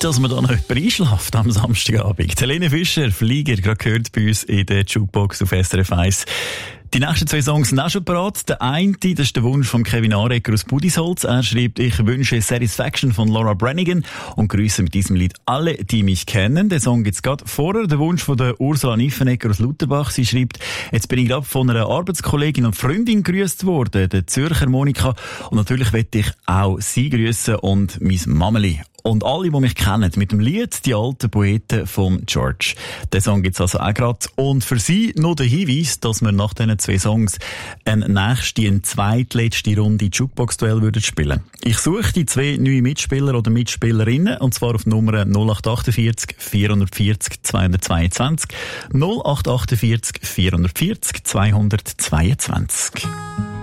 dass man da noch jemand einschläft am Samstagabend. Helene Fischer, Flieger, gerade gehört bei uns in der Jukebox auf SRF 1. Die nächsten 2 Songs sind auch schon parat. Der eine, das ist der Wunsch von Kevin Arecker aus Budisholz. Er schreibt, ich wünsche Satisfaction von Laura Branigan und grüße mit diesem Lied alle, die mich kennen. Den Song gibt's gerade vorher. Der Wunsch von der Ursula Niffenegger aus Lutherbach. Sie schreibt, jetzt bin ich gerade von einer Arbeitskollegin und Freundin grüßt worden, der Zürcher Monika. Und natürlich möchte ich auch sie grüßen und mein Mameli. Und alle, die mich kennen, mit dem Lied «Die alten Poeten» von George. Den Song gibt's also auch gerade. Und für Sie noch der Hinweis, dass wir nach diesen 2 Songs eine zweitletzte Runde Jukebox-Duell würden spielen. Ich suche die 2 neue Mitspieler oder Mitspielerinnen, und zwar auf Nummer 0848 440 222, 0848 440 222.